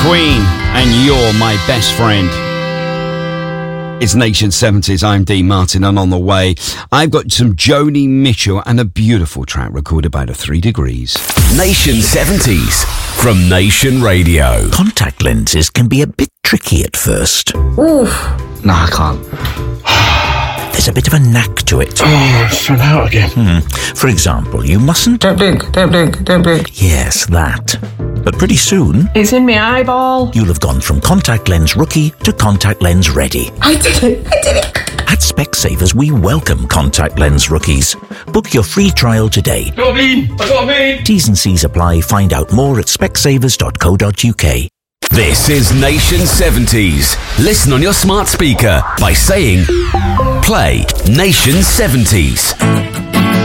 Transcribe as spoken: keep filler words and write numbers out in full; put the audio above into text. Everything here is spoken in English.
Queen, and You're My Best Friend. It's Nation seventies. I'm Dean Martin, and on the way, I've got some Joni Mitchell and a beautiful track recorded by the Three Degrees. Nation seventies from Nation Radio. Contact lenses can be a bit tricky at first. Oof. No, I can't. There's a bit of a knack to it. Oh, it's run out again. Hmm. For example, you mustn't... Don't blink, don't blink, don't blink. Yes, that. But pretty soon... It's in my eyeball. You'll have gone from contact lens rookie to contact lens ready. I did it, I did it. At Specsavers, we welcome contact lens rookies. Book your free trial today. I got a mean, I got a mean. T's and C's apply. Find out more at specsavers dot co dot uk. This is Nation seventies. Listen on your smart speaker by saying, play Nation seventies.